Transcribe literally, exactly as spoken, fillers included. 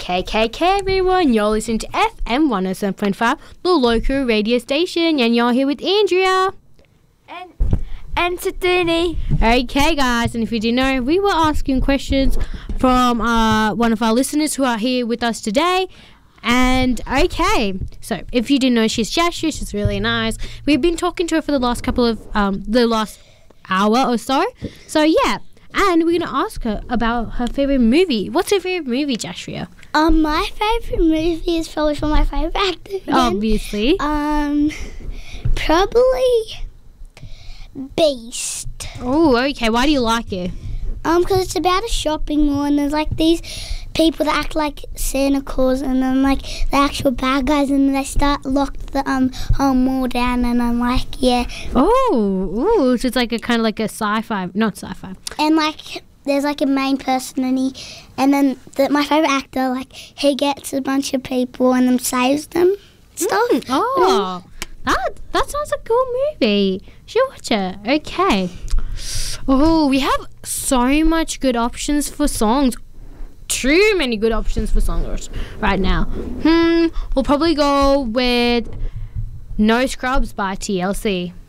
K K K everyone, you're listening to F M one oh seven point five, the local radio station, and you're here with Andrea. And and Satuni. Okay guys, and if you didn't know, we were asking questions from uh, one of our listeners who are here with us today. And okay, so if you didn't know, she's Joshua, she's really nice. We've been talking to her for the last couple of, um, the last hour or so. So yeah, and we're going to ask her about her favourite movie. What's her favourite movie, Joshua? Um, my favourite movie is probably from my favourite actor. Again. Obviously. Um, probably Beast. Oh, okay. Why do you like it? Um, because it's about a shopping mall and there's like these people that act like Santa Claus and then like the actual bad guys and they start lock the um whole mall down and I'm like, yeah. Oh, ooh, so it's like a kind of like a sci-fi, not sci-fi. And like there's like a main person and he, and then the, my favourite actor, like he gets a bunch of people and then saves them and stuff. Mm, oh, that, that sounds like a cool movie. Should watch it. Okay. Oh, we have so much good options for songs. Too many good options for songs right now. Hmm, we'll probably go with No Scrubs by T L C.